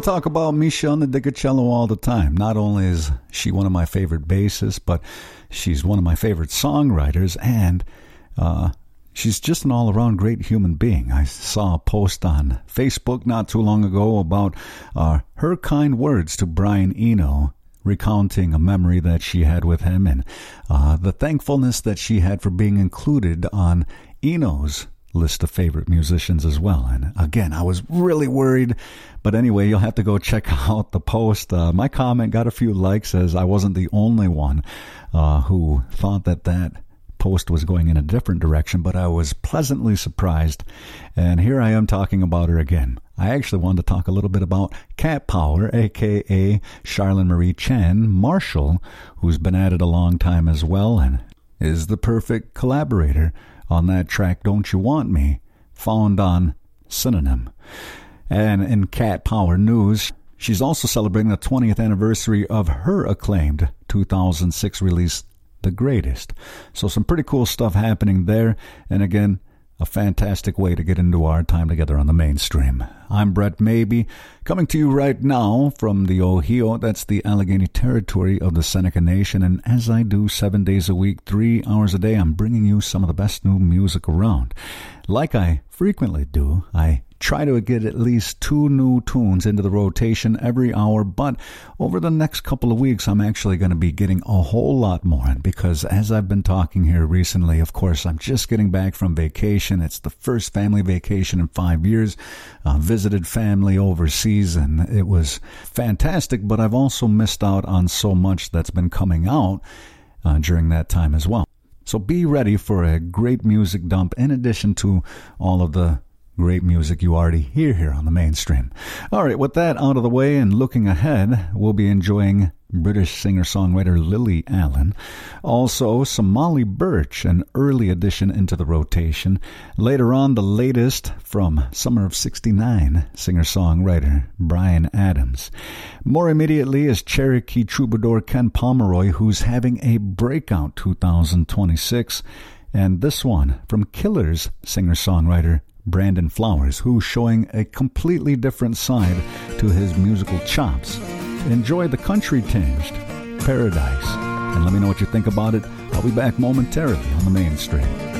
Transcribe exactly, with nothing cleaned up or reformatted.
talk about Michelle Ndegeocello all the time. Not only is she one of my favorite bassists, but she's one of my favorite songwriters, and uh, she's just an all-around great human being. I saw a post on Facebook not too long ago about uh, her kind words to Brian Eno, recounting a memory that she had with him and uh, the thankfulness that she had for being included on Eno's list of favorite musicians as well. And again, I was really worried, but anyway, you'll have to go check out the post. Uh, my comment got a few likes, as I wasn't the only one uh, who thought that that post was going in a different direction, but I was pleasantly surprised, and here I am talking about her again. I actually wanted to talk a little bit about Cat Power, aka Charlene Marie Chan Marshall, who's been at it a long time as well and is the perfect collaborator on that track Don't You Want Me, found on Synonym. And in Cat Power news, she's also celebrating the twentieth anniversary of her acclaimed two thousand six release The Greatest. So some pretty cool stuff happening there, and again, a fantastic way to get into our time together on the mainstream. I'm Brett Maybe, coming to you right now from the Ohio, that's the Allegheny territory of the Seneca Nation, and as I do seven days a week, three hours a day, I'm bringing you some of the best new music around. Like I frequently do, I try to get at least two new tunes into the rotation every hour, but over the next couple of weeks, I'm actually going to be getting a whole lot more, because as I've been talking here recently, of course, I'm just getting back from vacation. It's the first family vacation in five years. Uh, visited family overseas, and it was fantastic, but I've also missed out on so much that's been coming out uh, during that time as well. So be ready for a great music dump in addition to all of the great music you already hear here on the mainstream. All right, with that out of the way and looking ahead, we'll be enjoying British singer-songwriter Lily Allen. Also, Somali Birch, an early addition into the rotation. Later on, the latest from Summer of sixty-nine, singer-songwriter Bryan Adams. More immediately is Cherokee troubadour Ken Pomeroy, who's having a breakout two thousand twenty-six. And this one from Killers singer-songwriter Brandon Flowers, who's showing a completely different side to his musical chops. Enjoy the country-tinged Paradise, and let me know what you think about it. I'll be back momentarily on the mainstream.